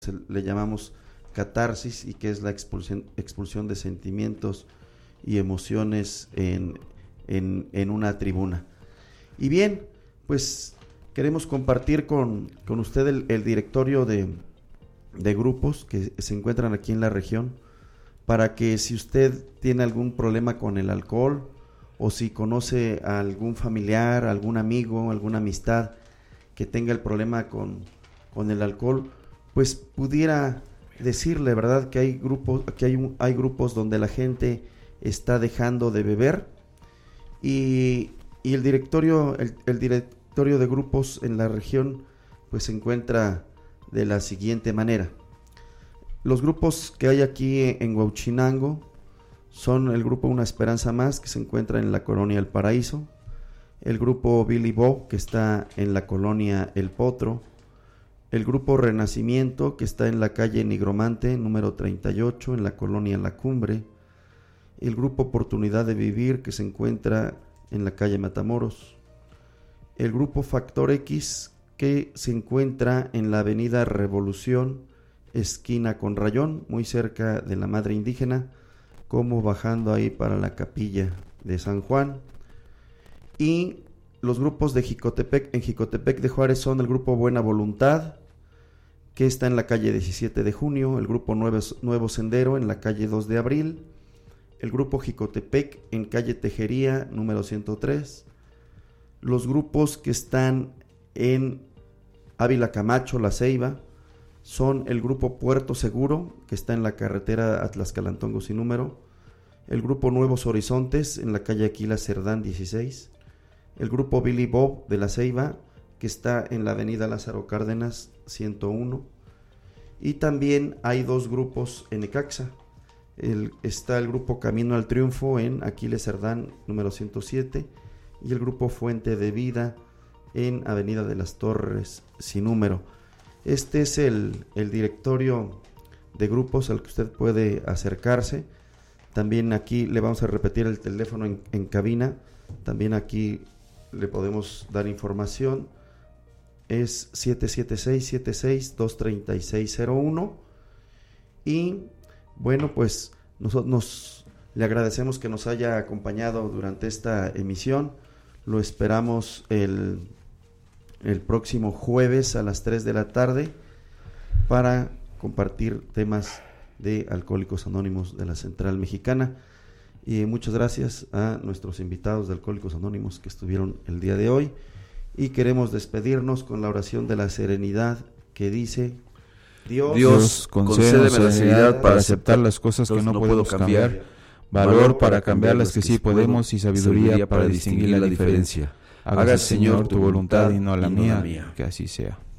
le llamamos catarsis, y que es la expulsión de sentimientos y emociones en una tribuna. Y bien, pues queremos compartir con usted el directorio de grupos que se encuentran aquí en la región, para que si usted tiene algún problema con el alcohol, o si conoce a algún familiar, algún amigo, alguna amistad que tenga el problema con el alcohol, pues pudiera decirle, ¿verdad?, que hay grupos donde la gente está dejando de beber, y el directorio de grupos en la región pues se encuentra de la siguiente manera. Los grupos que hay aquí en Huauchinango son el grupo Una Esperanza Más, que se encuentra en la colonia El Paraíso; el grupo Billy Bob, que está en la colonia El Potro; el grupo Renacimiento, que está en la calle Nigromante, número 38, en la colonia La Cumbre; el grupo Oportunidad de Vivir, que se encuentra en la calle Matamoros; el grupo Factor X, que se encuentra en la avenida Revolución, esquina con Rayón, muy cerca de la Madre Indígena, como bajando ahí para la capilla de San Juan. Y los grupos de Jicotepec, en Jicotepec de Juárez, son el grupo Buena Voluntad, que está en la calle 17 de Junio, el grupo Nuevo Sendero en la calle 2 de Abril, el grupo Jicotepec en calle Tejería, número 103, los grupos que están en Ávila Camacho, La Ceiba, son el grupo Puerto Seguro, que está en la carretera Atlas-Calantongo sin número; el grupo Nuevos Horizontes en la calle Aquila Cerdán 16; el grupo Billy Bob de La Ceiba, que está en la avenida Lázaro Cárdenas 101, y también hay dos grupos en Necaxa. Está el grupo Camino al Triunfo en Aquiles Cerdán número 107, y el grupo Fuente de Vida en avenida de las Torres sin número. Este es el directorio de grupos al que usted puede acercarse. También aquí le vamos a repetir el teléfono en cabina. También aquí le podemos dar información. Es 776-76-23601. Y bueno, pues nosotros le agradecemos que nos haya acompañado durante esta emisión. Lo esperamos el próximo jueves a las 3 de la tarde para compartir temas de Alcohólicos Anónimos de la Central Mexicana. Y muchas gracias a nuestros invitados de Alcohólicos Anónimos que estuvieron el día de hoy, y queremos despedirnos con la oración de la serenidad, que dice: Dios, concédeme la serenidad para aceptar las cosas que no podemos cambiar, valor para cambiar las que sí podemos, y sabiduría para distinguir la diferencia. Hágase, Señor, tu voluntad y no la mía, que así sea.